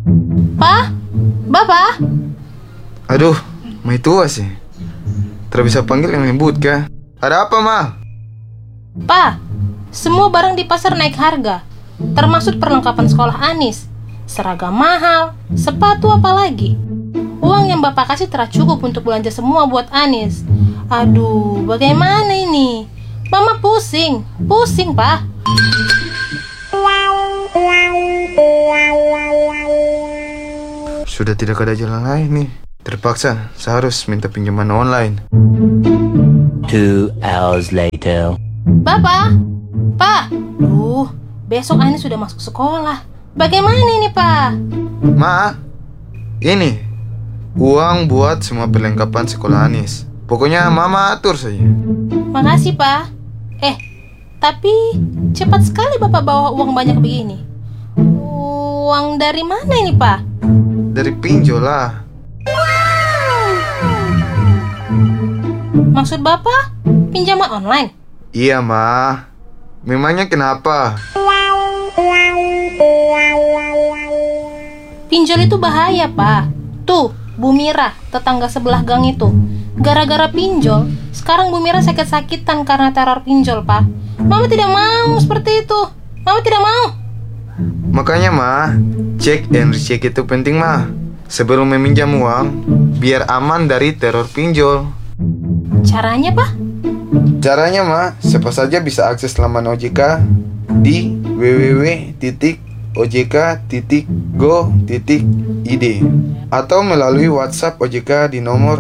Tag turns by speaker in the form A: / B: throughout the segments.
A: Pa? Bapak?
B: Aduh, mai tua sih. Tidak bisa panggil yang lembut kah? Ada apa, Ma?
A: Pa, semua barang di pasar naik harga, termasuk perlengkapan sekolah Anis. Seragam mahal, sepatu apalagi. Uang yang Bapak kasih telah cukup untuk belanja semua buat Anis. Aduh, bagaimana ini? Mama pusing, Pa.
B: Sudah tidak ada jalan lain nih. Terpaksa, saya harus minta pinjaman online.
C: 2 hours later.
A: Bapak, Pa. Besok Anis sudah masuk sekolah. Bagaimana ini, Pa?
B: Ma, ini uang buat semua perlengkapan sekolah Anis. Pokoknya Mama atur saja.
A: Makasih, Pa. Tapi cepat sekali Bapak bawa uang banyak begini. Uang dari mana ini, Pa?
B: Dari pinjol lah.
A: Maksud Bapak pinjaman online?
B: Iya, Ma. Memangnya kenapa?
A: Pinjol itu bahaya, Pa. Tuh, Bu Mira, tetangga sebelah gang itu. Gara-gara pinjol, sekarang Bu Mira sakit-sakitan karena teror pinjol, Pa. Mama tidak mau seperti itu. Mama tidak mau.
B: Makanya, Ma, cek dan recheck itu penting, Ma. Sebelum meminjam uang, biar aman dari teror pinjol.
A: Caranya, Pa?
B: Caranya, Ma, siapa saja bisa akses laman OJK di www.ojk.go.id atau melalui WhatsApp OJK di nomor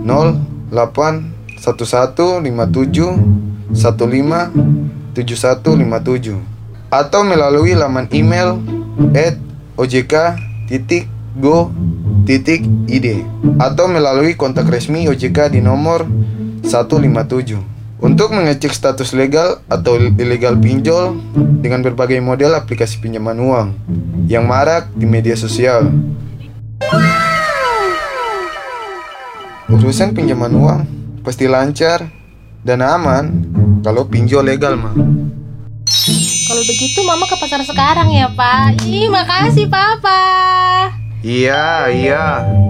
B: 081157157157 atau melalui laman email @ojk.go.id atau melalui kontak resmi OJK di nomor 157 untuk mengecek status legal atau ilegal pinjol dengan berbagai model aplikasi pinjaman uang yang marak di media sosial. Urusan pinjaman uang pasti lancar dan aman kalau pinjol legal, Ma.
A: Kalau begitu Mama ke pasar sekarang ya, Pak. Ih, makasih, Papa.
B: Iya.